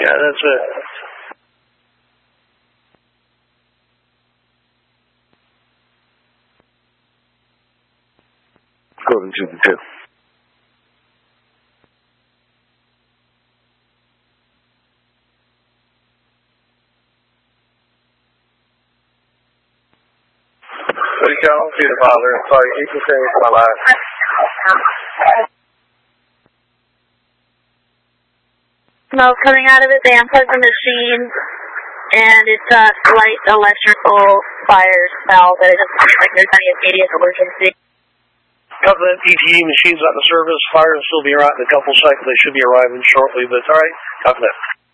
Yeah, that's it. Golden 222. What do you call him? The father. Sorry, you can say it's my life. Smoke coming out of it. They unplugged the machine, and it's a slight electrical fire spell, but it doesn't seem like there's any immediate emergency. Couple of ETE machines out in the service. Fire will still be around in a couple seconds. They should be arriving shortly, but it's all right. Copy that.